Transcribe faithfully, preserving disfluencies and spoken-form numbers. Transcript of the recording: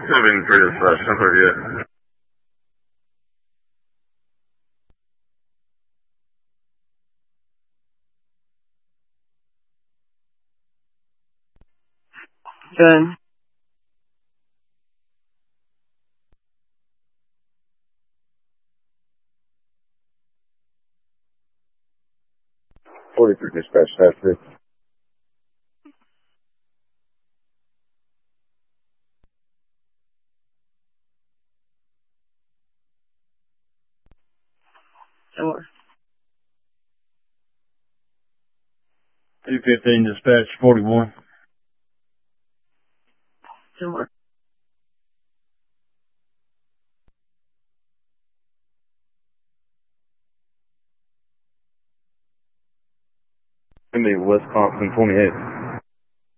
Moving for this uh, Central View. Ten. forty-three dispatch, that's it. Ten more. two fifteen dispatch, forty-one. Ten more. In the Wisconsin twenty-eight.